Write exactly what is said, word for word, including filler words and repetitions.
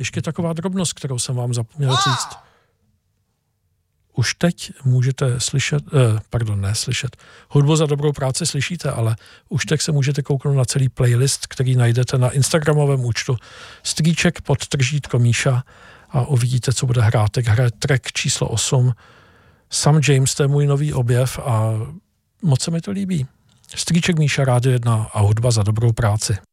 ještě taková drobnost, kterou jsem vám zapomněl říct. Už teď můžete slyšet, eh, pardon, ne slyšet, hudbu za dobrou práci slyšíte, ale už teď se můžete kouknout na celý playlist, který najdete na instagramovém účtu Strýček pod tržítko Míša a uvidíte, co bude hrát. Teď hraje track číslo osm. Sam James, to je můj nový objev a moc se mi to líbí. Strýček Míša, Rádio jedna a hudba za dobrou práci.